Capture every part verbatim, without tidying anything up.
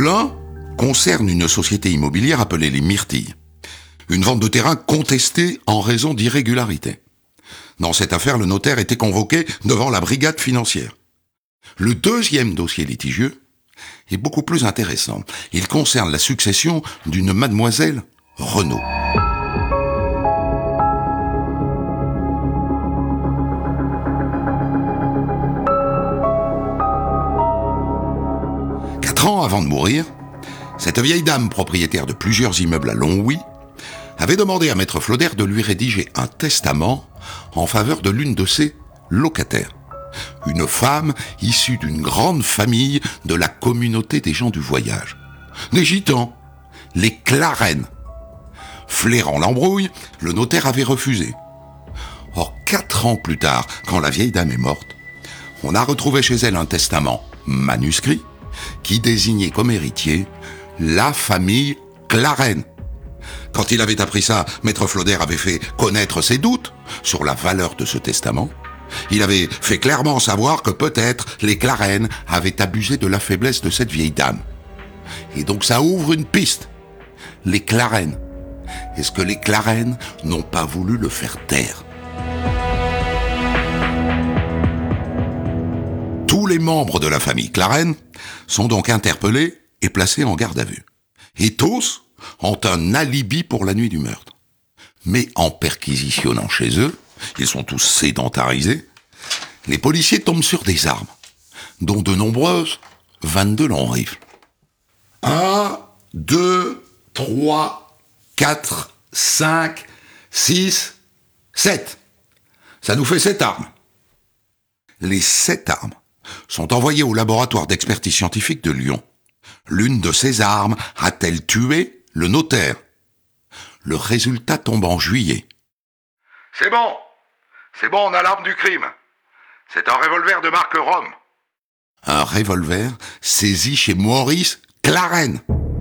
L'un concerne une société immobilière appelée les Myrtilles. Une vente de terrain contestée en raison d'irrégularités. Dans cette affaire, le notaire était convoqué devant la brigade financière. Le deuxième dossier litigieux est beaucoup plus intéressant. Il concerne la succession d'une mademoiselle Renaud. Quatre ans avant de mourir, cette vieille dame propriétaire de plusieurs immeubles à Longwy avait demandé à maître Flauder de lui rédiger un testament en faveur de l'une de ses locataires. Une femme issue d'une grande famille de la communauté des gens du voyage. Des gitans, les Clarènes. Flairant l'embrouille, le notaire avait refusé. Or, quatre ans plus tard, quand la vieille dame est morte, on a retrouvé chez elle un testament manuscrit qui désignait comme héritier la famille Clarène. Quand il avait appris ça, maître Flauder avait fait connaître ses doutes sur la valeur de ce testament. Il avait fait clairement savoir que peut-être les Clarènes avaient abusé de la faiblesse de cette vieille dame. Et donc ça ouvre une piste. Les Clarènes. Est-ce que les Clarènes n'ont pas voulu le faire taire ? Tous les membres de la famille Clarène sont donc interpellés et placés en garde à vue. Et tous ont un alibi pour la nuit du meurtre. Mais en perquisitionnant chez eux, ils sont tous sédentarisés, les policiers tombent sur des armes, dont de nombreuses vingt-deux longs rifles. Un, deux, trois, quatre, cinq, six, sept. Ça nous fait sept armes. Les sept armes sont envoyées au laboratoire d'expertise scientifique de Lyon. L'une de ces armes a-t-elle tué le notaire ? Le résultat tombe en juillet. C'est bon, c'est bon, on a l'arme du crime. C'est un revolver de marque Rome. Un revolver saisi chez Maurice Clarène.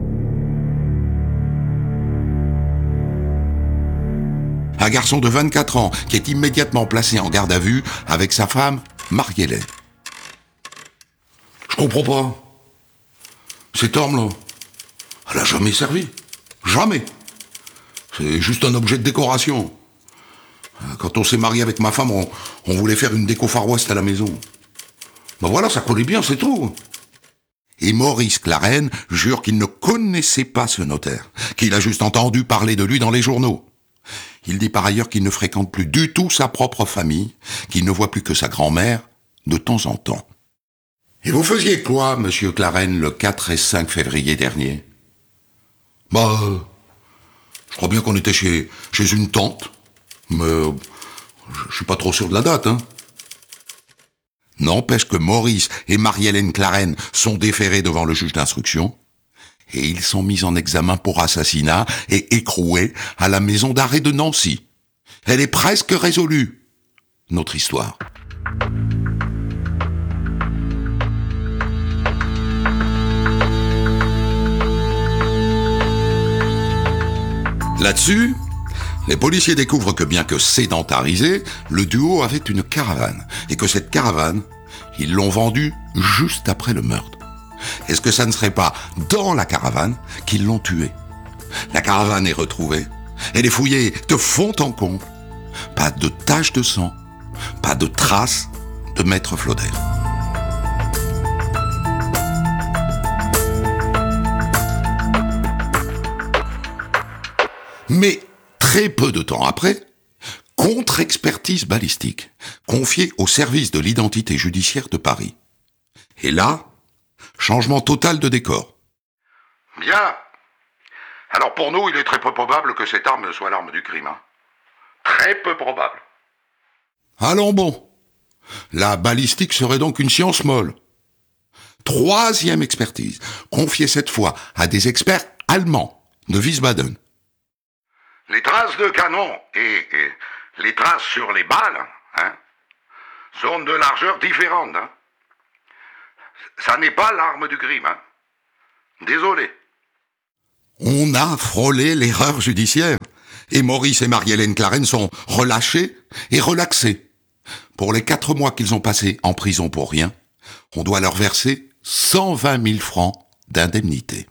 Un garçon de vingt-quatre ans qui est immédiatement placé en garde à vue avec sa femme, Marie-Hélène. Je comprends pas. Cette arme-là, elle a jamais servi. Jamais. C'est juste un objet de décoration. Quand on s'est marié avec ma femme, on, on voulait faire une déco Far West à la maison. Ben voilà, ça collait bien, c'est tout. Et Maurice Clarène jure qu'il ne connaissait pas ce notaire, qu'il a juste entendu parler de lui dans les journaux. Il dit par ailleurs qu'il ne fréquente plus du tout sa propre famille, qu'il ne voit plus que sa grand-mère de temps en temps. Et vous faisiez quoi, monsieur Clarène, le quatre et cinq février dernier ? Bah, euh, je crois bien qu'on était chez, chez une tante, mais euh, je suis pas trop sûr de la date, hein. N'empêche que Maurice et Marie-Hélène Clarène sont déférés devant le juge d'instruction, et ils sont mis en examen pour assassinat et écroués à la maison d'arrêt de Nancy. Elle est presque résolue, notre histoire. Là-dessus, les policiers découvrent que bien que sédentarisé, le duo avait une caravane, et que cette caravane, ils l'ont vendue juste après le meurtre. Est-ce que ça ne serait pas dans la caravane qu'ils l'ont tué ? La caravane est retrouvée, elle est fouillée de fond en comble. Pas de tache de sang, pas de traces de maître Flauder. Mais très peu de temps après, contre-expertise balistique, confiée au service de l'identité judiciaire de Paris. Et là, changement total de décor. Bien. Alors pour nous, il est très peu probable que cette arme soit l'arme du crime. Hein. Très peu probable. Allons bon. La balistique serait donc une science molle. Troisième expertise, confiée cette fois à des experts allemands de Wiesbaden. Les traces de canon et, et les traces sur les balles hein, sont de largeur différente. Hein. Ça n'est pas l'arme du crime. Hein. Désolé. On a frôlé l'erreur judiciaire. Et Maurice et Marie-Hélène Clarène sont relâchés et relaxés. Pour les quatre mois qu'ils ont passés en prison pour rien, on doit leur verser cent vingt mille francs d'indemnité.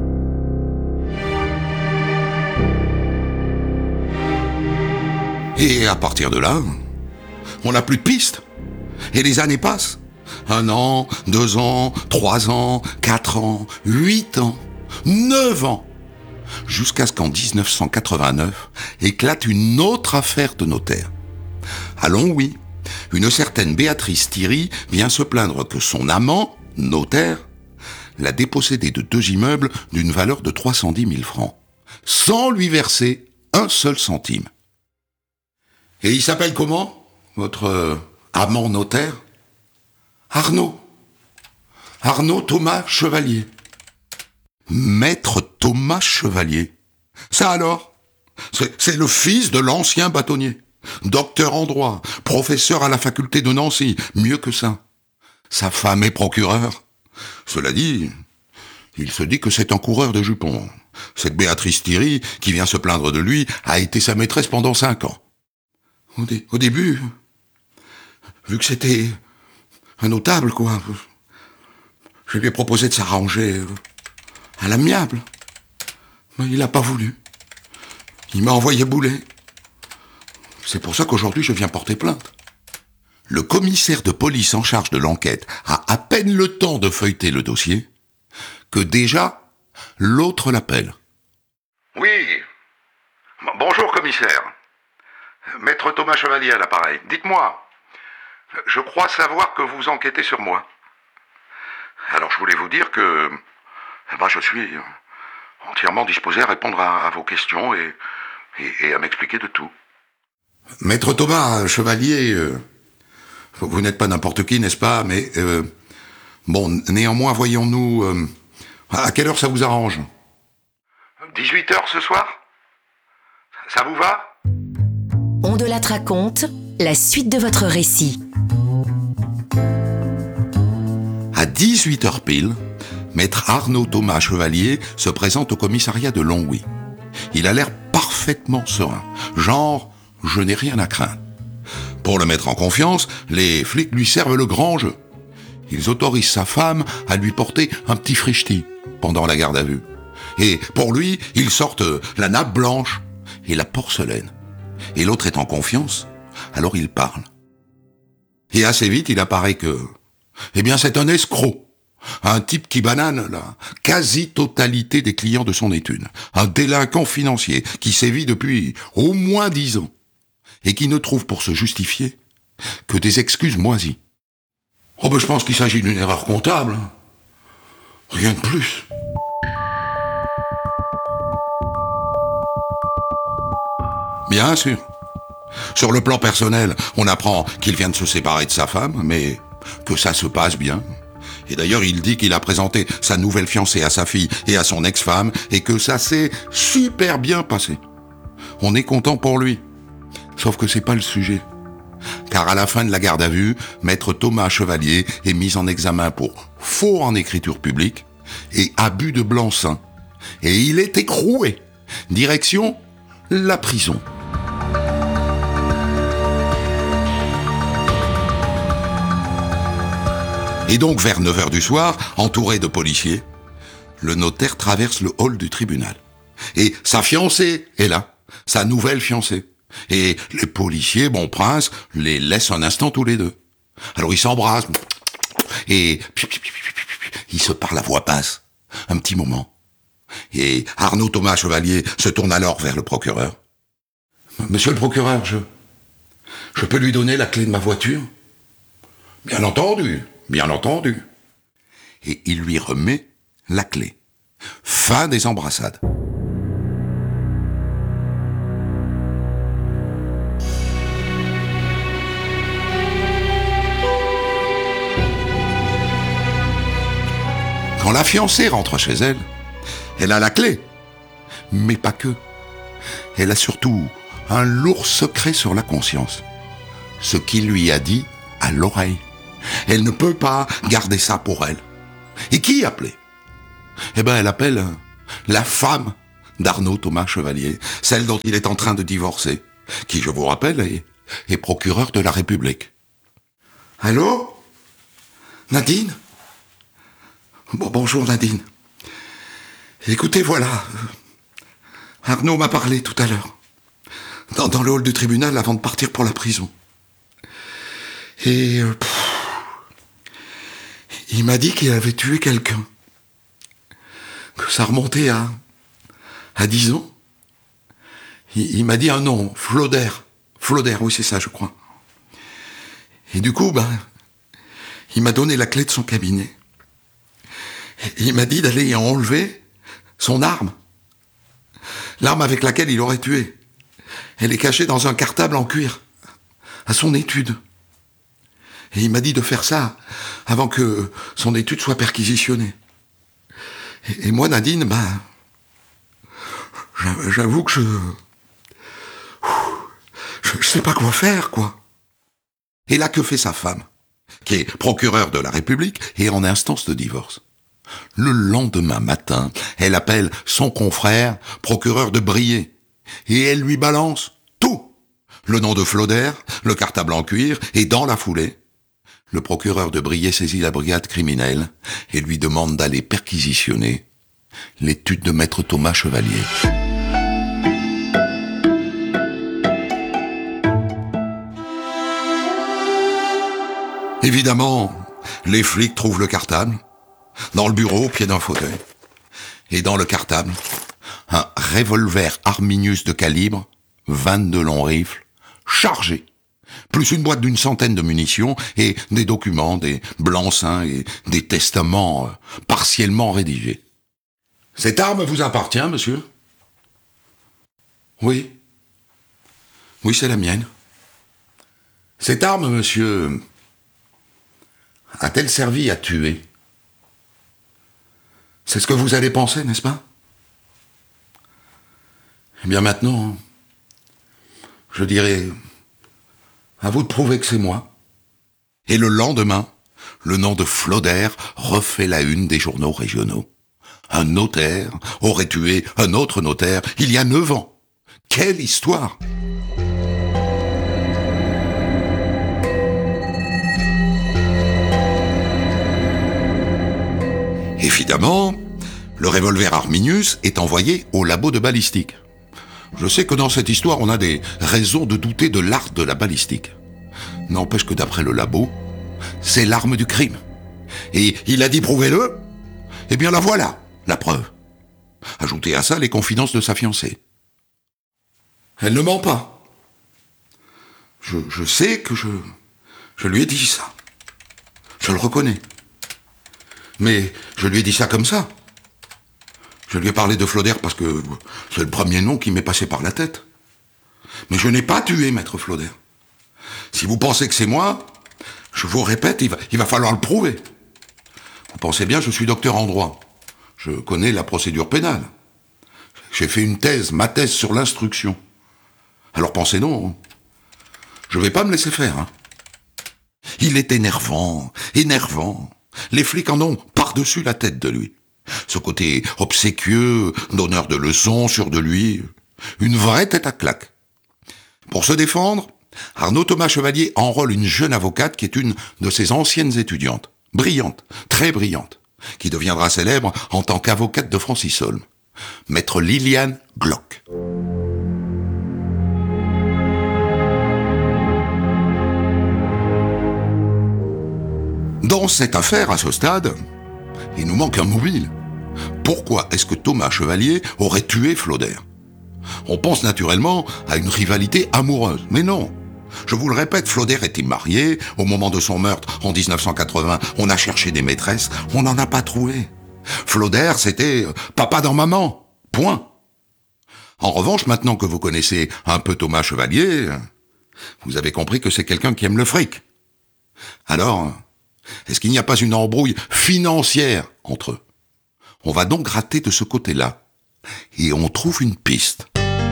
Et à partir de là, on n'a plus de pistes. Et les années passent. Un an, deux ans, trois ans, quatre ans, huit ans, neuf ans. Jusqu'à ce qu'en dix-neuf cent quatre-vingt-neuf éclate une autre affaire de notaire. À Longwy, une certaine Béatrice Thierry vient se plaindre que son amant, notaire, l'a dépossédé de deux immeubles d'une valeur de trois cent dix mille francs, sans lui verser un seul centime. Et il s'appelle comment, votre euh, amant notaire ? Arnaud. Arnaud Thomas Chevalier. Maître Thomas Chevalier. Ça alors ? C'est, c'est le fils de l'ancien bâtonnier. Docteur en droit, professeur à la faculté de Nancy, mieux que ça. Sa femme est procureure. Cela dit, il se dit que c'est un coureur de jupons. Cette Béatrice Thierry, qui vient se plaindre de lui, a été sa maîtresse pendant cinq ans. Au, dé- au début, vu que c'était un notable, quoi, je lui ai proposé de s'arranger à l'amiable. Mais il n'a pas voulu. Il m'a envoyé bouler. C'est pour ça qu'aujourd'hui je viens porter plainte. Le commissaire de police en charge de l'enquête a à peine le temps de feuilleter le dossier que déjà l'autre l'appelle. Oui. Bonjour, commissaire. Maître Thomas Chevalier à l'appareil. Dites-moi, je crois savoir que vous enquêtez sur moi. Alors je voulais vous dire que eh ben, je suis entièrement disposé à répondre à, à vos questions et, et, et à m'expliquer de tout. Maître Thomas Chevalier, euh, vous n'êtes pas n'importe qui, n'est-ce pas ? Mais euh, bon, néanmoins, voyons-nous, euh, à quelle heure ça vous arrange ? dix-huit heures ce soir ? Ça vous va ? On de la raconte, la suite de votre récit. À dix-huit heures pile, maître Arnaud Thomas Chevalier se présente au commissariat de Longwy. Il a l'air parfaitement serein, genre « je n'ai rien à craindre ». Pour le mettre en confiance, les flics lui servent le grand jeu. Ils autorisent sa femme à lui porter un petit frichti pendant la garde à vue. Et pour lui, ils sortent la nappe blanche et la porcelaine. Et l'autre est en confiance, alors il parle. Et assez vite, il apparaît que... Eh bien, c'est un escroc. Un type qui banane la quasi-totalité des clients de son étude. Un délinquant financier qui sévit depuis au moins dix ans. Et qui ne trouve pour se justifier que des excuses moisies. Oh ben je pense qu'il s'agit d'une erreur comptable. Rien de plus. Bien sûr. Sur le plan personnel, on apprend qu'il vient de se séparer de sa femme, mais que ça se passe bien. Et d'ailleurs, il dit qu'il a présenté sa nouvelle fiancée à sa fille et à son ex-femme, et que ça s'est super bien passé. On est content pour lui. Sauf que c'est pas le sujet. Car à la fin de la garde à vue, maître Thomas Chevalier est mis en examen pour faux en écriture publique et abus de blanc-seing. Et il est écroué. Direction, la prison. Et donc, vers neuf heures du soir, entouré de policiers, le notaire traverse le hall du tribunal. Et sa fiancée est là, sa nouvelle fiancée. Et les policiers, bon prince, les laissent un instant tous les deux. Alors ils s'embrassent, et ils se parlent à voix basse, un petit moment. Et Arnaud Thomas Chevalier se tourne alors vers le procureur. « Monsieur le procureur, je, je peux lui donner la clé de ma voiture ?»« Bien entendu, bien entendu. » Et il lui remet la clé. Fin des embrassades. Quand la fiancée rentre chez elle, elle a la clé. Mais pas que. Elle a surtout un lourd secret sur la conscience. Ce qu'il lui a dit à l'oreille. Elle ne peut pas garder ça pour elle. Et qui appeler ? Eh ben, elle appelle la femme d'Arnaud Thomas Chevalier, celle dont il est en train de divorcer, qui, je vous rappelle, est, est procureur de la République. Allô ? Nadine ? Bon, bonjour Nadine. Écoutez, voilà. Arnaud m'a parlé tout à l'heure. Dans, dans le hall du tribunal avant de partir pour la prison. Et... Euh, pff, il m'a dit qu'il avait tué quelqu'un. Que ça remontait à... à dix ans. Il, il m'a dit un nom, Floder. Floder, oui c'est ça je crois. Et du coup, ben... il m'a donné la clé de son cabinet. Et il m'a dit d'aller y enlever son arme. L'arme avec laquelle il aurait tué. Elle est cachée dans un cartable en cuir. À son étude. Et il m'a dit de faire ça avant que son étude soit perquisitionnée. Et, et moi, Nadine, bah... j'avoue que je... je... je sais pas quoi faire, quoi. Et là, que fait sa femme, qui est procureure de la République et en instance de divorce? Le lendemain matin, elle appelle son confrère, procureur de Briey, et elle lui balance tout. Le nom de Floder, le cartable en cuir, et dans la foulée, le procureur de Briey saisit la brigade criminelle et lui demande d'aller perquisitionner l'étude de maître Thomas Chevalier. Évidemment, les flics trouvent le cartable, dans le bureau, au pied d'un fauteuil. Et dans le cartable, un revolver Arminius de calibre, vingt-deux longs rifles, chargé, plus une boîte d'une centaine de munitions et des documents, des blancs-seings et des testaments euh, partiellement rédigés. Cette arme vous appartient, monsieur? Oui. Oui, c'est la mienne. Cette arme, monsieur, a-t-elle servi à tuer? C'est ce que vous allez penser, n'est-ce pas? Eh bien maintenant, je dirais, à vous de prouver que c'est moi. Et le lendemain, le nom de Floder refait la une des journaux régionaux. Un notaire aurait tué un autre notaire il y a neuf ans. Quelle histoire! Évidemment, le revolver Arminius est envoyé au labo de balistique. Je sais que dans cette histoire, on a des raisons de douter de l'art de la balistique. N'empêche que d'après le labo, c'est l'arme du crime. Et il a dit prouvez-le, eh bien la voilà, la preuve. Ajoutez à ça les confidences de sa fiancée. Elle ne ment pas. Je, je sais que je, je lui ai dit ça. Je le reconnais. Mais je lui ai dit ça comme ça. Je lui ai parlé de Floder parce que c'est le premier nom qui m'est passé par la tête. Mais je n'ai pas tué maître Floder. Si vous pensez que c'est moi, je vous répète, il va, il va falloir le prouver. Vous pensez bien, je suis docteur en droit. Je connais la procédure pénale. J'ai fait une thèse, ma thèse sur l'instruction. Alors pensez non. Je vais pas me laisser faire. Hein. Il est énervant, énervant. Les flics en ont par-dessus la tête de lui. Ce côté obséquieux, donneur de leçons, sûr de lui. Une vraie tête à claque. Pour se défendre, Arnaud Thomas Chevalier enrôle une jeune avocate qui est une de ses anciennes étudiantes. Brillante, très brillante, qui deviendra célèbre en tant qu'avocate de Francis Holm. Maître Liliane Glock. Dans cette affaire, à ce stade, il nous manque un mobile. Pourquoi est-ce que Thomas Chevalier aurait tué Floder? On pense naturellement à une rivalité amoureuse, mais non. Je vous le répète, Floder était marié. Au moment de son meurtre, en dix-neuf cent quatre-vingts, on a cherché des maîtresses, on n'en a pas trouvé. Floder, c'était papa dans maman. Point. En revanche, maintenant que vous connaissez un peu Thomas Chevalier, vous avez compris que c'est quelqu'un qui aime le fric. Alors, est-ce qu'il n'y a pas une embrouille financière entre eux? On va donc gratter de ce côté-là. Et on trouve une piste.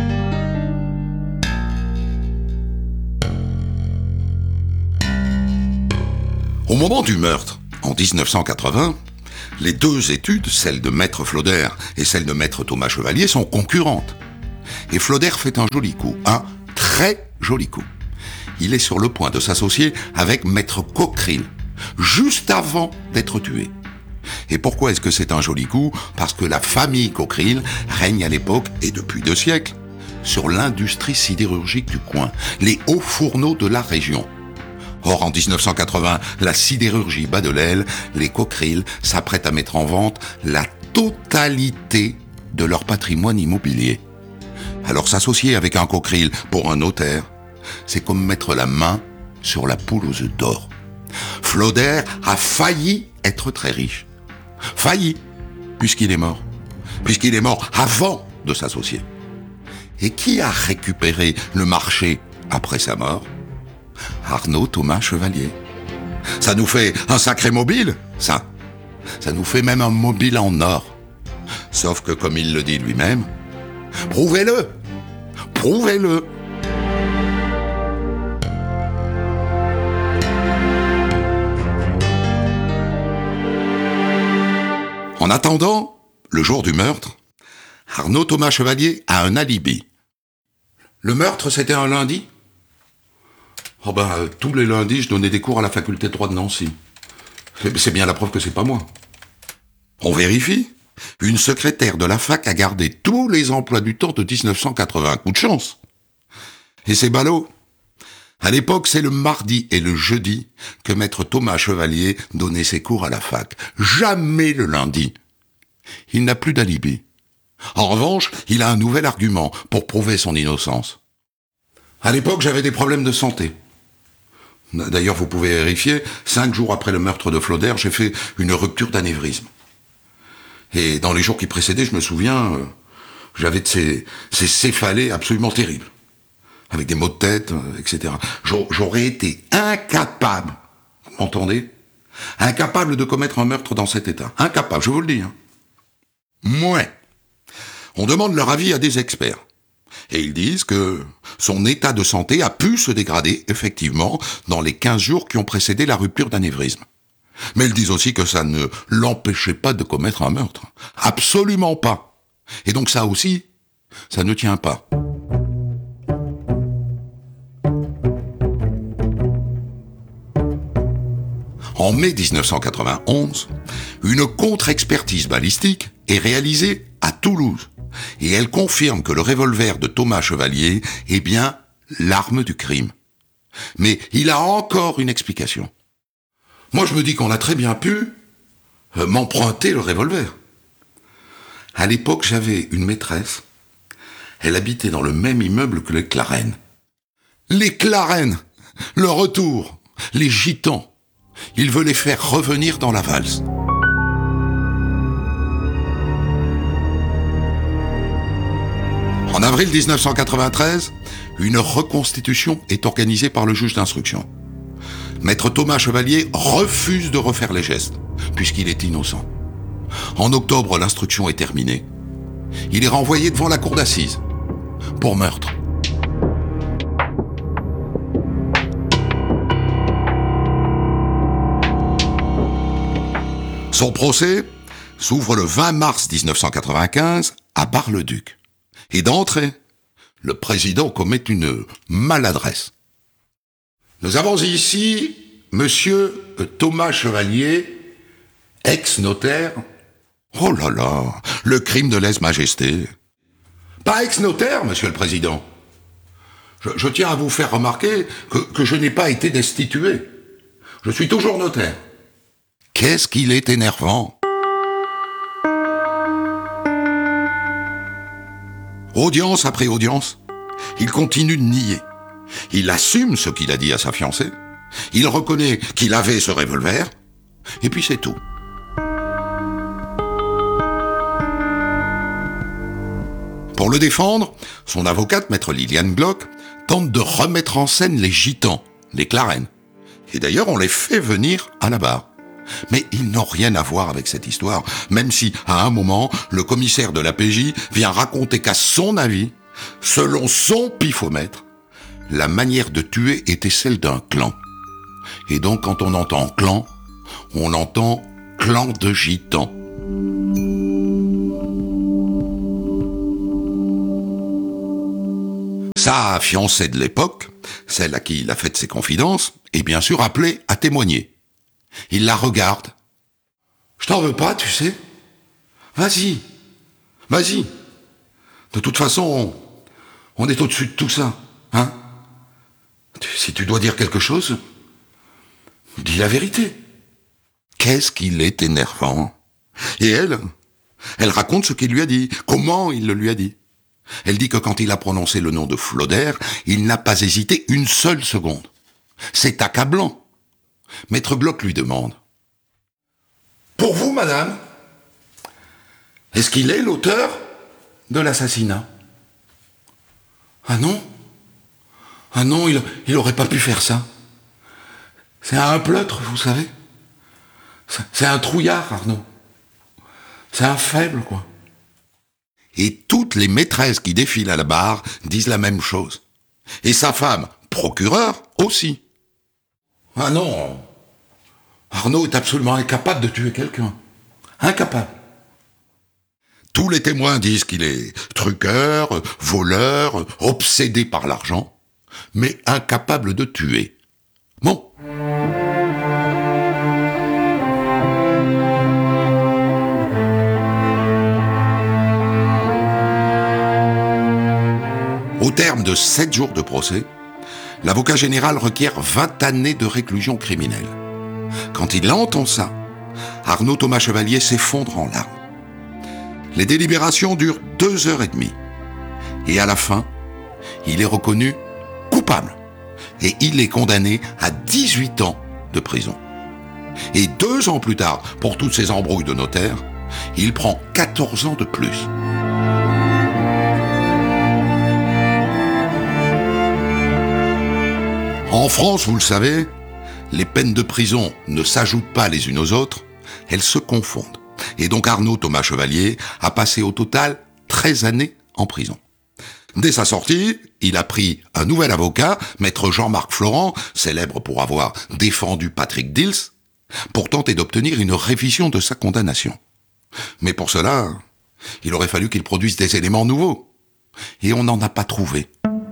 Au moment du meurtre, en dix-neuf cent quatre-vingts, les deux études, celle de maître Floder et celle de maître Thomas Chevalier, sont concurrentes. Et Floder fait un joli coup, un très joli coup. Il est sur le point de s'associer avec maître Cockerill, juste avant d'être tué. Et pourquoi est-ce que c'est un joli coup ? Parce que la famille Cockerill règne à l'époque, et depuis deux siècles, sur l'industrie sidérurgique du coin, les hauts fourneaux de la région. Or, en dix-neuf cent quatre-vingts, la sidérurgie bat de l'aile, les Cockerill s'apprêtent à mettre en vente la totalité de leur patrimoine immobilier. Alors s'associer avec un Cockerill pour un notaire, c'est comme mettre la main sur la poule aux œufs d'or. Flauder a failli être très riche. Failli, puisqu'il est mort. Puisqu'il est mort avant de s'associer. Et qui a récupéré le marché après sa mort ? Arnaud Thomas Chevalier. Ça nous fait un sacré mobile, ça. Ça nous fait même un mobile en or. Sauf que, comme il le dit lui-même, prouvez-le, prouvez-le. En attendant, le jour du meurtre, Arnaud Thomas Chevalier a un alibi. Le meurtre, c'était un lundi ? Oh ben, euh, tous les lundis, je donnais des cours à la faculté de droit de Nancy. C'est, c'est bien la preuve que c'est pas moi. On vérifie. Une secrétaire de la fac a gardé tous les emplois du temps de dix-neuf cent quatre-vingts. Coup de chance. Et c'est ballot. À l'époque, c'est le mardi et le jeudi que maître Thomas Chevalier donnait ses cours à la fac. Jamais le lundi. Il n'a plus d'alibi. En revanche, il a un nouvel argument pour prouver son innocence. À l'époque, j'avais des problèmes de santé. D'ailleurs, vous pouvez vérifier, cinq jours après le meurtre de Flauder, j'ai fait une rupture d'anévrisme. Et dans les jours qui précédaient, je me souviens, euh, j'avais de ces, ces céphalées absolument terribles. Avec des maux de tête, euh, et cetera. J'aurais été incapable, vous m'entendez ? Incapable de commettre un meurtre dans cet état. Incapable, je vous le dis. Hein. Mouais. On demande leur avis à des experts. Et ils disent que son état de santé a pu se dégrader, effectivement, dans les quinze jours qui ont précédé la rupture d'anévrisme. Mais ils disent aussi que ça ne l'empêchait pas de commettre un meurtre. Absolument pas. Et donc ça aussi, ça ne tient pas. En mai dix-neuf cent quatre-vingt-onze, une contre-expertise balistique est réalisée à Toulouse. Et elle confirme que le revolver de Thomas Chevalier est bien l'arme du crime. Mais il a encore une explication. Moi, je me dis qu'on a très bien pu euh, m'emprunter le revolver. À l'époque, j'avais une maîtresse. Elle habitait dans le même immeuble que les Clarène. Les Clarène, le retour, les gitans. Ils veulent les faire revenir dans la valse. En avril dix-neuf cent quatre-vingt-treize, une reconstitution est organisée par le juge d'instruction. Maître Thomas Chevalier refuse de refaire les gestes, puisqu'il est innocent. En octobre, l'instruction est terminée. Il est renvoyé devant la cour d'assises, pour meurtre. Son procès s'ouvre le vingt mars dix-neuf cent quatre-vingt-quinze à Bar-le-Duc. Et d'entrée, le président commet une maladresse. Nous avons ici monsieur Thomas Chevalier, ex-notaire. Oh là là, le crime de lèse-majesté. Pas ex-notaire, monsieur le président. Je, je tiens à vous faire remarquer que, que je n'ai pas été destitué. Je suis toujours notaire. Qu'est-ce qu'il est énervant. Audience après audience, il continue de nier. Il assume ce qu'il a dit à sa fiancée. Il reconnaît qu'il avait ce revolver. Et puis c'est tout. Pour le défendre, son avocate, maître Liliane Glock, tente de remettre en scène les gitans, les Clarène. Et d'ailleurs, on les fait venir à la barre. Mais ils n'ont rien à voir avec cette histoire, même si, à un moment, le commissaire de la P J vient raconter qu'à son avis, selon son pifomètre, la manière de tuer était celle d'un clan. Et donc, quand on entend clan, on entend clan de gitans. Sa fiancée de l'époque, celle à qui il a fait ses confidences, est bien sûr appelée à témoigner. Il la regarde. « Je t'en veux pas, tu sais. Vas-y. Vas-y. De toute façon, on, on est au-dessus de tout ça. Hein? Si tu dois dire quelque chose, dis la vérité. Qu'est-ce qu'il est énervant. Et elle, elle raconte ce qu'il lui a dit, comment il le lui a dit. Elle dit que quand il a prononcé le nom de Floder, il n'a pas hésité une seule seconde. C'est accablant. Maître Glock lui demande. Pour vous, madame, est-ce qu'il est l'auteur de l'assassinat? Ah non? Ah non, il, il aurait pas pu faire ça. C'est un pleutre, vous savez. C'est, c'est un trouillard, Arnaud. C'est un faible, quoi. Et toutes les maîtresses qui défilent à la barre disent la même chose. Et sa femme, procureure, aussi. Ah non, Arnaud est absolument incapable de tuer quelqu'un. Incapable. Tous les témoins disent qu'il est truqueur, voleur, obsédé par l'argent, mais incapable de tuer. Bon. Au terme de sept jours de procès, l'avocat général requiert vingt années de réclusion criminelle. Quand il entend ça, Arnaud Thomas Chevalier s'effondre en larmes. Les délibérations durent deux heures et demie. Et à la fin, il est reconnu coupable. Et il est condamné à dix-huit ans de prison. Et deux ans plus tard, pour toutes ces embrouilles de notaire, il prend quatorze ans de plus. En France, vous le savez, les peines de prison ne s'ajoutent pas les unes aux autres, elles se confondent. Et donc Arnaud Thomas Chevalier a passé au total treize années en prison. Dès sa sortie, il a pris un nouvel avocat, maître Jean-Marc Florent, célèbre pour avoir défendu Patrick Dils, pour tenter d'obtenir une révision de sa condamnation. Mais pour cela, il aurait fallu qu'il produise des éléments nouveaux. Et on n'en a pas trouvé.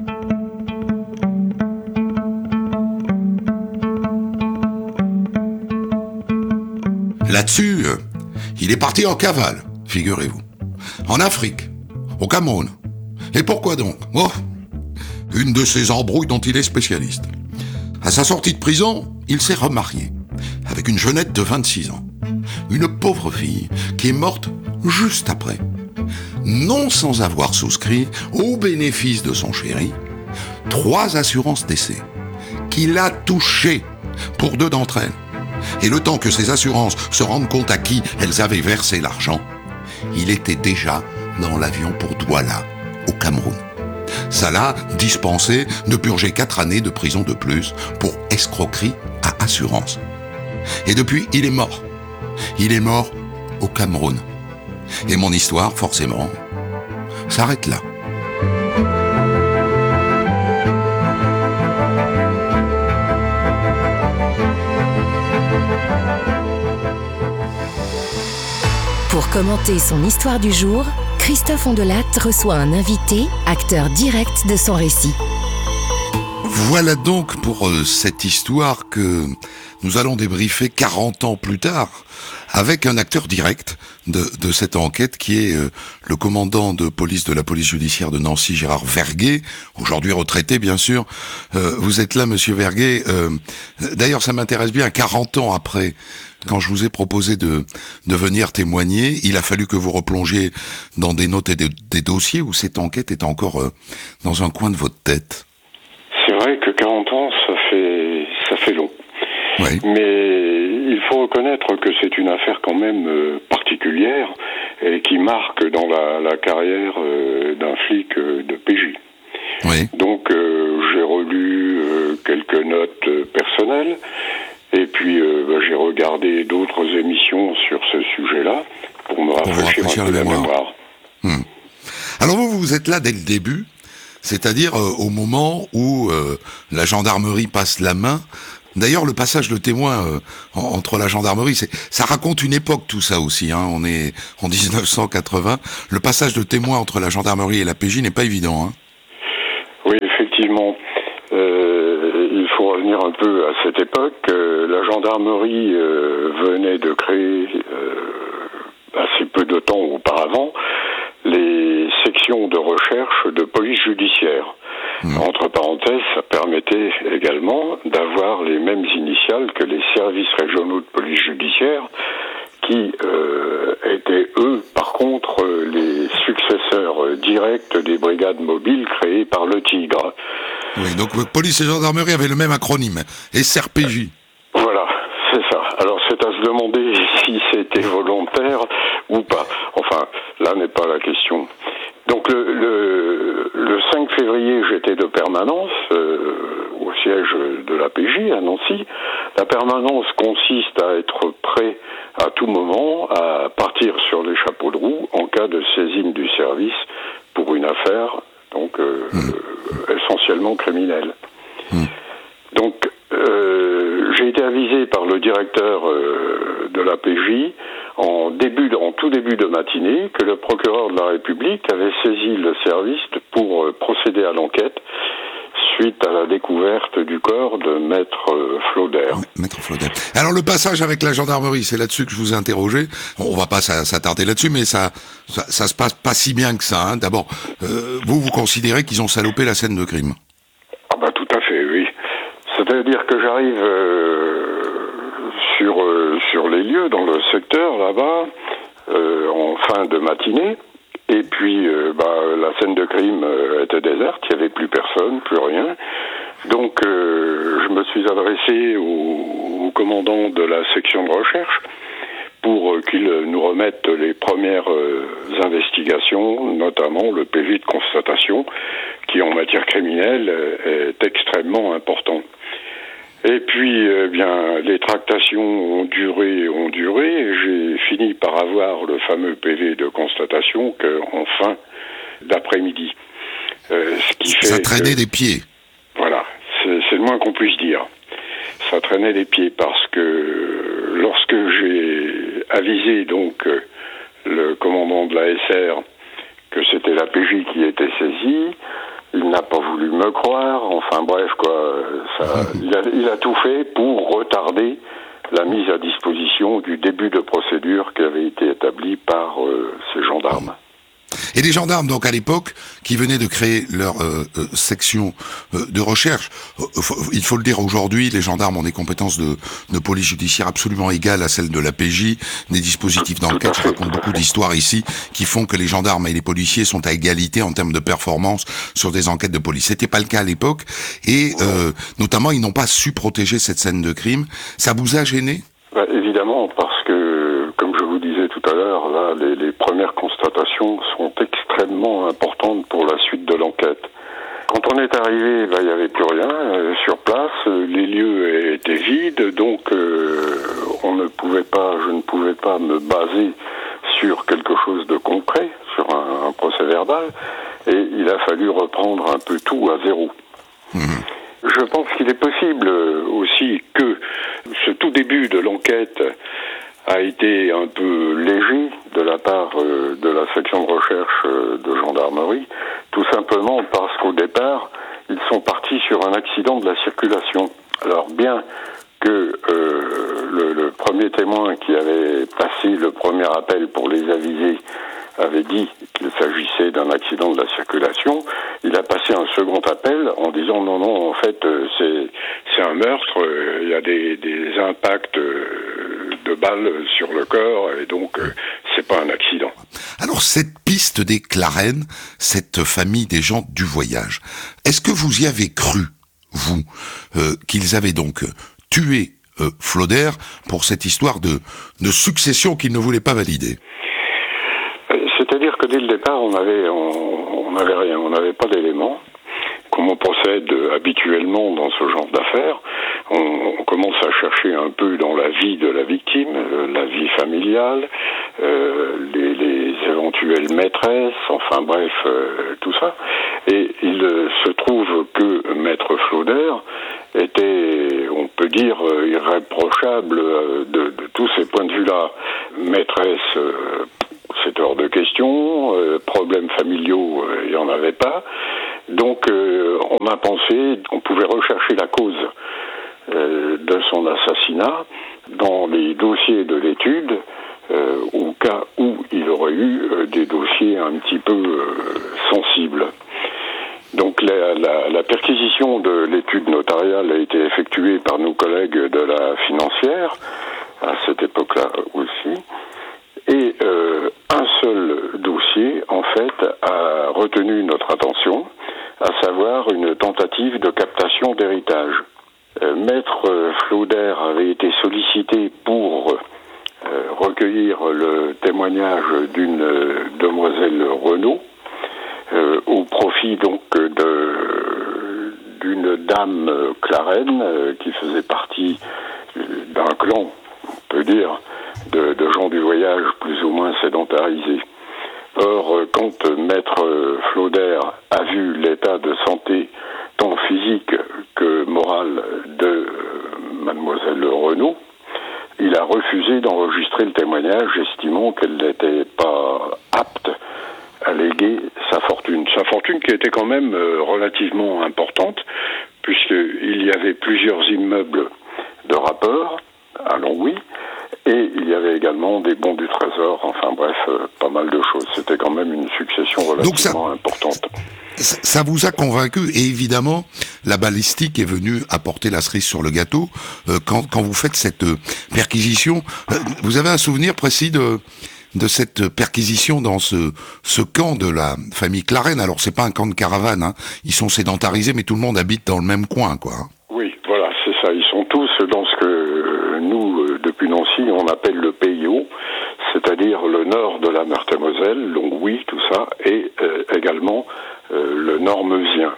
Là-dessus, il est parti en cavale, figurez-vous. En Afrique, au Cameroun. Et pourquoi donc? Oh, une de ces embrouilles dont il est spécialiste. À sa sortie de prison, il s'est remarié, avec une jeunette de vingt-six ans. Une pauvre fille qui est morte juste après. Non sans avoir souscrit, au bénéfice de son chéri, trois assurances décès, qu'il a touchées pour deux d'entre elles. Et le temps que ces assurances se rendent compte à qui elles avaient versé l'argent, il était déjà dans l'avion pour Douala, au Cameroun. Ça l'a dispensé de purger quatre années de prison de plus pour escroquerie à assurance. Et depuis, il est mort. Il est mort au Cameroun. Et mon histoire, forcément, s'arrête là. Pour commenter son histoire du jour, Christophe Ondelat reçoit un invité, acteur direct de son récit. Voilà donc pour euh, cette histoire que nous allons débriefer quarante ans plus tard avec un acteur direct de, de cette enquête qui est euh, le commandant de police de la police judiciaire de Nancy, Gérard Verguet, aujourd'hui retraité bien sûr. Euh, vous êtes là, monsieur Verguet. Euh, d'ailleurs, ça m'intéresse bien, quarante ans après, quand je vous ai proposé de, de venir témoigner, il a fallu que vous replongiez dans des notes et des, des dossiers où cette enquête est encore euh, dans un coin de votre tête. C'est vrai que quarante ans, ça fait, ça fait long. Oui. Mais il faut reconnaître que c'est une affaire quand même euh, particulière et qui marque dans la, la carrière euh, d'un flic euh, de P J. Oui. Donc euh, j'ai relu euh, quelques notes euh, personnelles et puis euh, bah, j'ai regardé d'autres émissions sur ce sujet-là pour me rafraîchir un peu la mémoire. mémoire. Hmm. Alors vous, vous êtes là dès le début, c'est-à-dire euh, au moment où euh, la gendarmerie passe la main. D'ailleurs, le passage de témoin euh, en, entre la gendarmerie, c'est, ça raconte une époque tout ça aussi. Hein. On est en dix-neuf cent quatre-vingts. Le passage de témoin entre la gendarmerie et la P J n'est pas évident. Hein. Oui, effectivement. Euh, il faut revenir un peu à cette époque. Euh, la gendarmerie euh, venait de créer, euh, assez peu de temps auparavant, les sections de recherche de police judiciaire. Mmh. Entre parenthèses, ça permettait également d'avoir les mêmes initiales que les services régionaux de police judiciaire, qui euh, étaient, eux, par contre, euh, les successeurs euh, directs des brigades mobiles créées par le Tigre. Oui, donc police et gendarmerie avaient le même acronyme, S R P J. Voilà, c'est ça. Alors c'est à se demander si c'était volontaire ou pas. Enfin, là n'est pas la question. Donc le, le, le cinq février, j'étais de permanence euh, au siège de l'A P J à Nancy. La permanence consiste à être prêt à tout moment à partir sur les chapeaux de roue en cas de saisine du service pour une affaire donc euh, mmh. euh, essentiellement criminelle. Mmh. Donc euh, j'ai été avisé par le directeur euh, de l'A P J en début, en tout début de matinée, que le procureur de la République avait saisi le service pour euh, procéder à l'enquête suite à la découverte du corps de Maître euh, Flauder. Maître Flauder. Alors le passage avec la gendarmerie, c'est là-dessus que je vous ai interrogé. On va pas s'attarder là-dessus, mais ça, ça, ça se passe pas si bien que ça. Hein. D'abord, euh, vous, vous considérez qu'ils ont salopé la scène de crime? Ah bah tout à fait, oui. C'est-à-dire que j'arrive euh, sur euh, sur les lieux, dans le secteur là-bas, euh, en fin de matinée. Et puis, euh, bah, la scène de crime euh, était déserte, il n'y avait plus personne, plus rien. Donc, euh, je me suis adressé au, au commandant de la section de recherche pour euh, qu'il nous remette les premières euh, investigations, notamment le P V de constatation, qui en matière criminelle euh, est extrêmement important. Et puis, eh bien, les tractations ont duré, ont duré, et j'ai fini par avoir le fameux P V de constatation qu'en fin d'après-midi. Euh, ce qui fait ça traînait que, des pieds. Voilà, c'est, c'est le moins qu'on puisse dire. Ça traînait des pieds parce que lorsque j'ai avisé donc le commandant de la S R que c'était l'A P J qui était saisi, il n'a pas voulu me croire, enfin bref, quoi, ça, il, a, il a tout fait pour retarder la mise à disposition du début de procédure qui avait été établi par euh, ces gendarmes. Et les gendarmes, donc à l'époque, qui venaient de créer leur euh, euh, section euh, de recherche, euh, faut, il faut le dire aujourd'hui, les gendarmes ont des compétences de, de police judiciaire absolument égales à celles de l'A P J, des dispositifs d'enquête, je raconte beaucoup d'histoires ici, qui font que les gendarmes et les policiers sont à égalité en termes de performance sur des enquêtes de police. C'était pas le cas à l'époque, et euh, notamment, ils n'ont pas su protéger cette scène de crime. Ça vous a gêné ? Bah, évidemment, parce que, comme je vous disais tout à l'heure, là, les, les premières constatations sont extrêmement importantes pour la suite de l'enquête. Quand on est arrivé, bah, il n'y avait plus rien euh, sur place, euh, les lieux étaient vides, donc euh, on ne pouvait pas, je ne pouvais pas me baser sur quelque chose de concret, sur un, un procès verbal, et il a fallu reprendre un peu tout à zéro. Mmh. Je pense qu'il est possible aussi que ce tout début de l'enquête a été un peu léger de la part de la section de recherche de gendarmerie, tout simplement parce qu'au départ, ils sont partis sur un accident de la circulation. Alors bien que euh, le, le premier témoin qui avait passé le premier appel pour les aviser avait dit qu'il s'agissait d'un accident de la circulation, il a passé un second appel en disant non, non, en fait, c'est, c'est un meurtre, il y a des, des impacts de balles sur le corps, et donc c'est pas un accident. Alors cette piste des Clarènes, cette famille des gens du voyage, est-ce que vous y avez cru, vous, euh, qu'ils avaient donc tué euh, Flauder pour cette histoire de, de succession qu'ils ne voulaient pas valider ? C'est-à-dire que dès le départ, on avait, on, on avait rien, on n'avait pas d'éléments. Comme on procède habituellement dans ce genre d'affaires, on, on commence à chercher un peu dans la vie de la victime, euh, la vie familiale, euh, les, les éventuelles maîtresses, enfin bref, euh, tout ça. Et il euh, se trouve que Maître Flauder était, on peut dire, euh, irréprochable euh, de, de tous ces points de vue-là. Maîtresse, euh, c'est hors de question, euh, problèmes familiaux, euh, il n'y en avait pas. Donc euh, on a pensé qu'on pouvait rechercher la cause de son assassinat dans les dossiers de l'étude, euh, au cas où il aurait eu euh, des dossiers un petit peu euh, sensibles. Donc la, la, la perquisition de l'étude notariale a été effectuée par nos collègues de la financière, à cette époque-là aussi, et euh, un seul dossier, en fait, a retenu notre attention, à savoir une tentative de captation d'héritage. Euh, Maître Flauder avait été sollicité pour euh, recueillir le témoignage d'une euh, demoiselle Renaud, euh, au profit donc de d'une dame euh, Clarène euh, qui faisait partie euh, d'un clan, on peut dire, de, de gens du voyage plus ou moins sédentarisés. Or, quand Maître Flauder a vu l'état de santé tant physique que moral de Mademoiselle Renaud, il a refusé d'enregistrer le témoignage, estimant qu'elle n'était pas apte à léguer sa fortune. Sa fortune qui était quand même relativement importante, puisqu'il y avait plusieurs immeubles de rapport à Longwy, et il y avait également des bons du trésor, enfin bref, euh, pas mal de choses. C'était quand même une succession relativement ça, importante. Ça, ça vous a convaincu, et évidemment, la balistique est venue apporter la cerise sur le gâteau. Euh, quand, quand vous faites cette euh, perquisition, euh, vous avez un souvenir précis de, de cette perquisition dans ce, ce camp de la famille Clarène? Alors c'est pas un camp de caravane, hein. Ils sont sédentarisés, mais tout le monde habite dans le même coin, quoi. Oui, voilà, c'est ça. Ils sont tous dans ce que nous, depuis Nancy, on appelle le P I O, c'est-à-dire le nord de la Meurthe-et-Moselle, Longwy, tout ça, et euh, également euh, le nord meusien.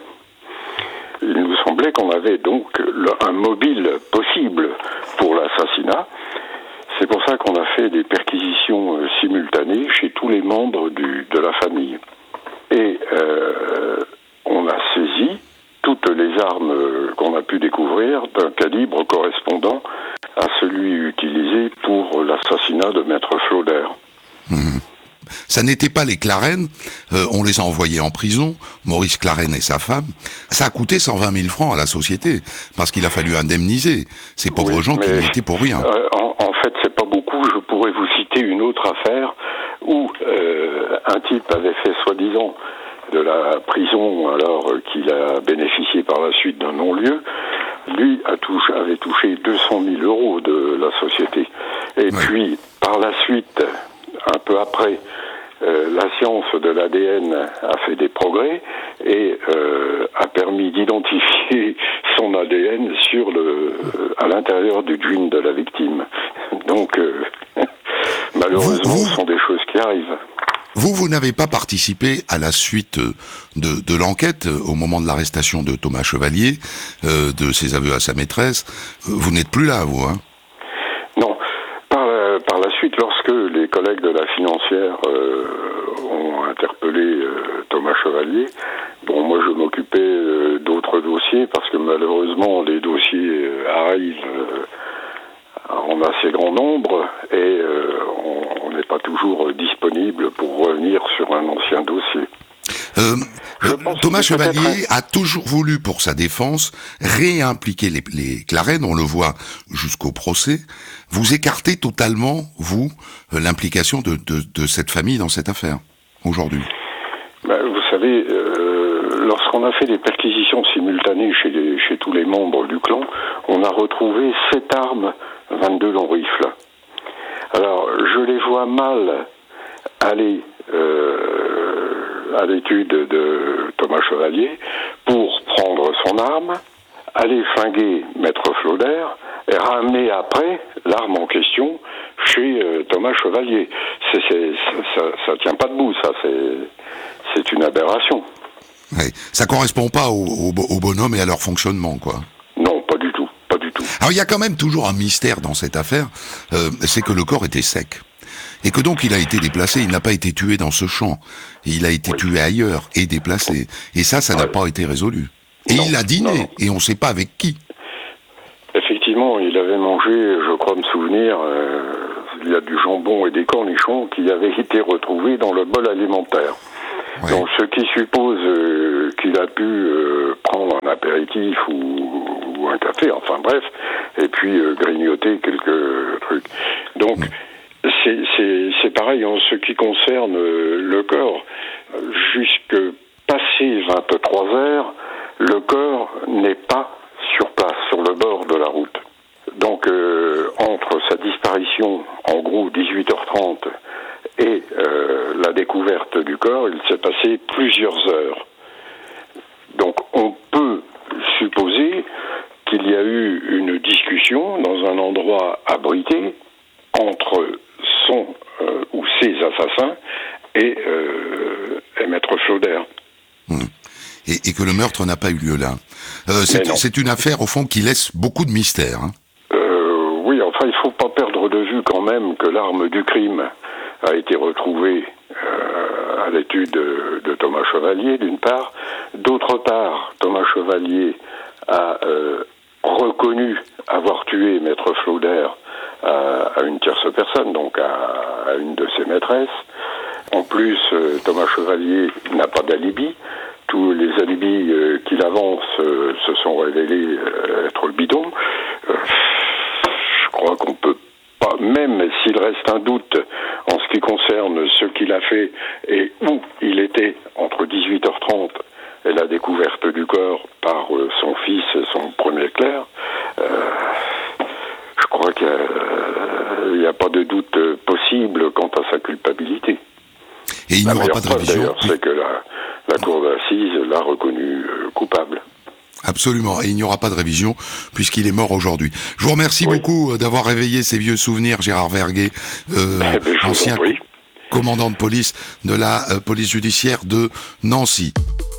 Il nous semblait qu'on avait donc le, un mobile possible pour l'assassinat. C'est pour ça qu'on a fait des perquisitions euh, simultanées chez tous les membres du, de la famille. Et euh, on a saisi toutes les armes qu'on a pu découvrir d'un calibre correspondant à celui utilisé pour l'assassinat de Maître Flauder. Mmh. Ça n'était pas les Clarène, euh, on les a envoyés en prison, Maurice Clarène et sa femme. Ça a coûté cent vingt mille francs à la société, parce qu'il a fallu indemniser ces pauvres oui, gens qui n'y étaient pour rien. Euh, en, en fait, c'est pas beaucoup. Je pourrais vous citer une autre affaire où euh, un type avait fait soi-disant de la prison, alors euh, qu'il a bénéficié par la suite d'un non-lieu, lui a touché, avait touché deux cent mille euros de la société. Et oui. Puis, par la suite, un peu après, euh, la science de l'A D N a fait des progrès et euh, a permis d'identifier son A D N sur le, euh, à l'intérieur du jean de la victime. Donc, euh, malheureusement, vous, vous... ce sont des choses qui arrivent. Vous, vous n'avez pas participé à la suite de, de l'enquête au moment de l'arrestation de Thomas Chevalier, euh, de ses aveux à sa maîtresse. Vous n'êtes plus là, vous, hein? Non. Par la, par la suite, lorsque les collègues de la financière euh, ont interpellé euh, Thomas Chevalier, bon, moi je m'occupais euh, d'autres dossiers parce que malheureusement les dossiers euh, arrivent euh, en assez grand nombre et euh, on n'est pas toujours disponible pour revenir sur un ancien dossier. Euh, euh, Thomas Chevalier un... a toujours voulu, pour sa défense, réimpliquer les, les Clarène, on le voit jusqu'au procès. Vous écartez totalement, vous, l'implication de, de, de cette famille dans cette affaire, aujourd'hui? Ben, vous savez, euh, lorsqu'on a fait des perquisitions simultanées chez, les, chez tous les membres du clan, on a retrouvé sept armes, vingt-deux longs rifles. Alors, je les vois mal aller euh, à l'étude de Thomas Chevalier pour prendre son arme, aller flinguer Maître Flauder et ramener après l'arme en question chez euh, Thomas Chevalier. C'est, c'est, ça, ça tient pas debout, ça. C'est, c'est une aberration. Oui, ça correspond pas au, au, au bonhomme et à leur fonctionnement, quoi. Non, pas du tout, pas du tout. Alors il y a quand même toujours un mystère dans cette affaire, euh, c'est que le corps était sec. Et que donc il a été déplacé, il n'a pas été tué dans ce champ. Il a été oui. tué ailleurs et déplacé. Et ça, ça n'a oui. pas été résolu. Et non, il a dîné, non, non. et on ne sait pas avec qui. Effectivement, il avait mangé, je crois me souvenir, euh, il y a du jambon et des cornichons qui avaient été retrouvés dans le bol alimentaire. Ouais. Donc ce qui suppose euh, qu'il a pu euh, prendre un apéritif ou, ou un café, enfin bref, et puis euh, grignoter quelques trucs. Donc, c'est, c'est, c'est pareil en ce qui concerne euh, le corps. Jusque passé vingt-trois heures, le corps n'est pas sur place, sur le bord de la route. Donc, euh, entre sa disparition, en gros dix-huit heures trente, et euh, la découverte du corps, il s'est passé plusieurs heures. Donc, on peut supposer qu'il y a eu une discussion dans un endroit abrité entre son euh, ou ses assassins et, euh, et Maître Flauder. Mmh. Et, et que le meurtre n'a pas eu lieu là. Euh, c'est, c'est une affaire, au fond, qui laisse beaucoup de mystère. Hein. Euh, oui, enfin, il ne faut pas perdre de vue quand même que l'arme du crime a été retrouvée euh, à l'étude de, de Thomas Chevalier, d'une part. D'autre part, Thomas Chevalier a euh, reconnu avoir tué Maître Flauder à, à une tierce personne, donc à, à une de ses maîtresses. En plus, euh, Thomas Chevalier n'a pas d'alibi. Tous les alibis euh, qu'il avance euh, se sont révélés euh, être bidons. Euh, je crois qu'on peut pas, même s'il reste un doute en ce qui concerne ce qu'il a fait et où il était entre dix-huit heures trente et la découverte du corps par euh, son fils, son premier clerc, euh, je crois qu'il n'y a, a pas de doute possible quant à sa culpabilité. Et il n'y aura pas de révision. D'ailleurs, c'est que la, la cour d'assises l'a reconnu euh, coupable. Absolument, et il n'y aura pas de révision puisqu'il est mort aujourd'hui. Je vous remercie oui. beaucoup d'avoir réveillé ces vieux souvenirs, Gérard Verguet, euh, eh ben, ancien commandant de police de la euh, police judiciaire de Nancy.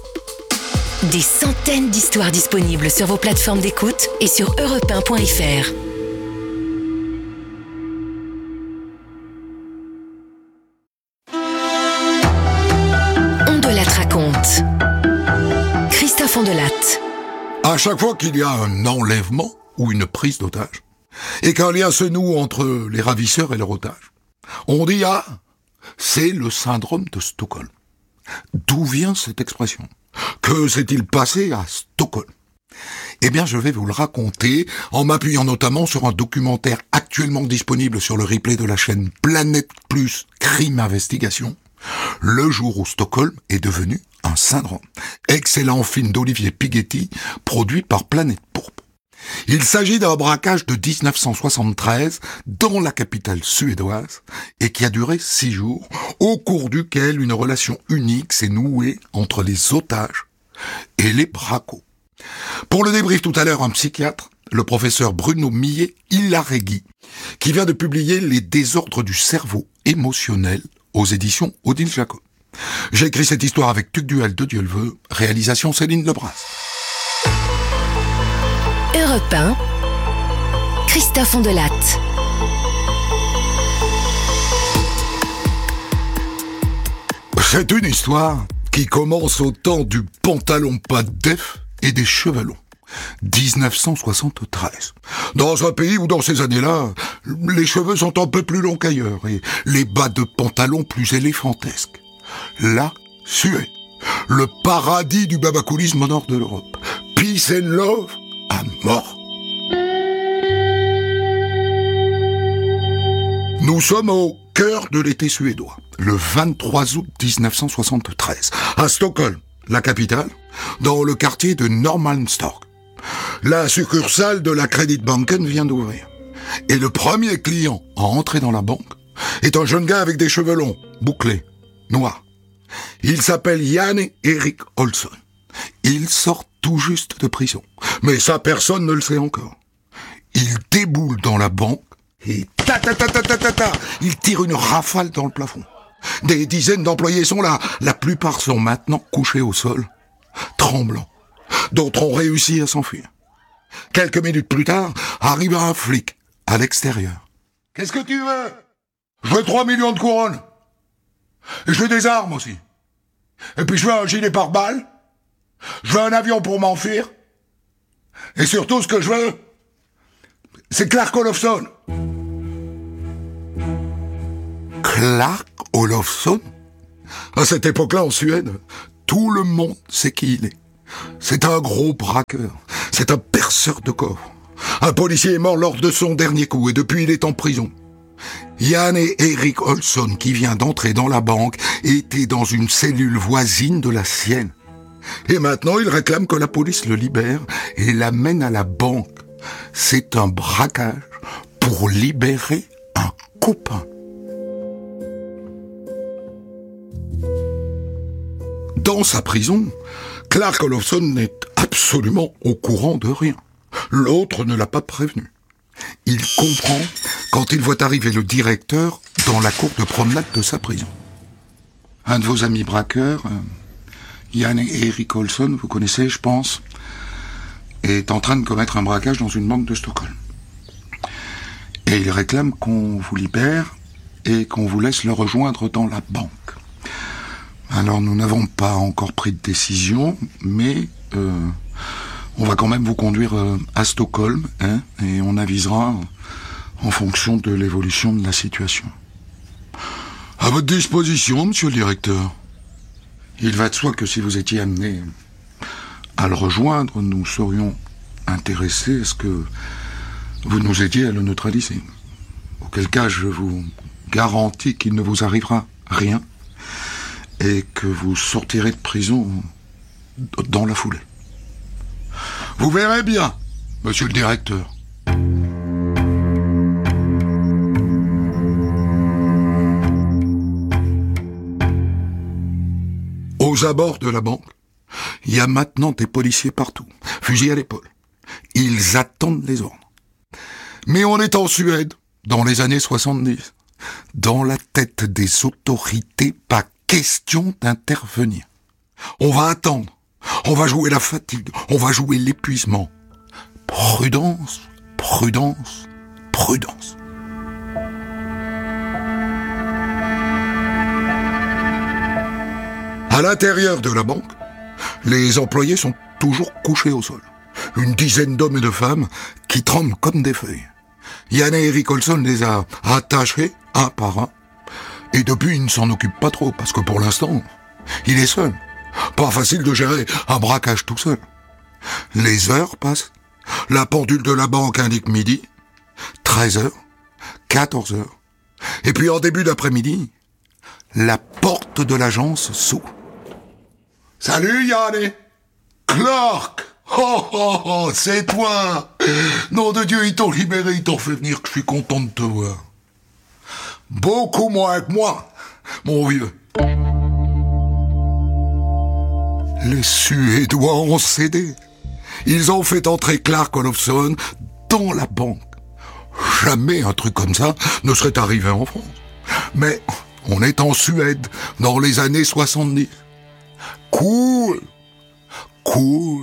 Des centaines d'histoires disponibles sur vos plateformes d'écoute et sur europe un point f r. On de la raconte. Christophe Ondelatte. À chaque fois qu'il y a un enlèvement ou une prise d'otage, et qu'un lien se noue entre les ravisseurs et leur otage, on dit « Ah, c'est le syndrome de Stockholm ». D'où vient cette expression ? Que s'est-il passé à Stockholm ? Eh bien, je vais vous le raconter en m'appuyant notamment sur un documentaire actuellement disponible sur le replay de la chaîne Planète Plus Crime Investigation, le jour où Stockholm est devenu un syndrome. Excellent film d'Olivier Pighetti, produit par Planète Pourpre. Il s'agit d'un braquage de dix-neuf cent soixante-treize dans la capitale suédoise et qui a duré six jours, au cours duquel une relation unique s'est nouée entre les otages et les bracos. Pour le débrief tout à l'heure, un psychiatre, le professeur Bruno Millet-Hilaregui, qui vient de publier Les désordres du cerveau émotionnel aux éditions Odile Jacob. J'ai écrit cette histoire avec Tugdual de Dieu le veut, réalisation Céline Lebras. Europe un, Christophe Ondelatte. C'est une histoire qui commence au temps du pantalon pas def et des chevalons. dix-neuf cent soixante-treize. Dans un pays où, dans ces années-là, les cheveux sont un peu plus longs qu'ailleurs et les bas de pantalon plus éléphantesques. La Suède, le paradis du babacoulisme au nord de l'Europe. Peace and love à mort. Nous sommes au cœur de l'été suédois, le vingt-trois août dix-neuf cent soixante-treize, à Stockholm, la capitale, dans le quartier de Norrmalmstorg. La succursale de la Kreditbanken vient d'ouvrir. Et le premier client à entrer dans la banque est un jeune gars avec des cheveux longs, bouclés, noirs. Il s'appelle Janne Erik Olsson. Il sort tout juste de prison. Mais ça, personne ne le sait encore. Il déboule dans la banque et ta ta ta ta ta ta ta, il tire une rafale dans le plafond. Des dizaines d'employés sont là. La plupart sont maintenant couchés au sol, tremblants. D'autres ont réussi à s'enfuir. Quelques minutes plus tard, arrive un flic à l'extérieur. « Qu'est-ce que tu veux ? Je veux trois millions de couronnes. Et je veux des armes aussi. Et puis je veux un gilet pare-balles. Je veux un avion pour m'enfuir. Et surtout, ce que je veux, c'est Clark Olofsson. » Clark Olofsson ? À cette époque-là, en Suède, tout le monde sait qui il est. C'est un gros braqueur. C'est un perceur de coffre. Un policier est mort lors de son dernier coup et depuis il est en prison. Jan et Erik Olsson, qui vient d'entrer dans la banque, étaient dans une cellule voisine de la sienne. Et maintenant, il réclame que la police le libère et l'amène à la banque. C'est un braquage pour libérer un copain. Dans sa prison, Clark Olofsson n'est absolument au courant de rien. L'autre ne l'a pas prévenu. Il comprend quand il voit arriver le directeur dans la cour de promenade de sa prison. Un de vos amis braqueurs, Jan et Erik Olsson, vous connaissez, je pense, est en train de commettre un braquage dans une banque de Stockholm. Et il réclame qu'on vous libère et qu'on vous laisse le rejoindre dans la banque. Alors nous n'avons pas encore pris de décision, mais euh, on va quand même vous conduire euh, à Stockholm, hein, et on avisera en fonction de l'évolution de la situation. À votre disposition, monsieur le directeur. Il va de soi que si vous étiez amené à le rejoindre, nous serions intéressés à ce que vous nous aidiez à le neutraliser. Auquel cas, je vous garantis qu'il ne vous arrivera rien et que vous sortirez de prison dans la foulée. Vous verrez bien, monsieur le directeur. Aux abords de la banque, il y a maintenant des policiers partout, fusil à l'épaule. Ils attendent les ordres. Mais on est en Suède, dans les années soixante-dix. Dans la tête des autorités, pas question d'intervenir. On va attendre. On va jouer la fatigue. On va jouer l'épuisement. Prudence, prudence, prudence. À l'intérieur de la banque, les employés sont toujours couchés au sol. Une dizaine d'hommes et de femmes qui tremblent comme des feuilles. Jan et Erik Olsson les a attachés un par un. Et depuis, il ne s'en occupe pas trop, parce que pour l'instant, il est seul. Pas facile de gérer un braquage tout seul. Les heures passent. La pendule de la banque indique midi, treize heures, quatorze heures. Et puis en début d'après-midi, la porte de l'agence s'ouvre. Salut Yann! Clark! Oh oh oh, c'est toi! Nom de Dieu, ils t'ont libéré, ils t'ont fait venir, que je suis content de te voir. Beaucoup moins que moi, mon vieux. Les Suédois ont cédé. Ils ont fait entrer Clark Olofsson dans la banque. Jamais un truc comme ça ne serait arrivé en France. Mais on est en Suède, dans les années soixante-dix. Cool, cool.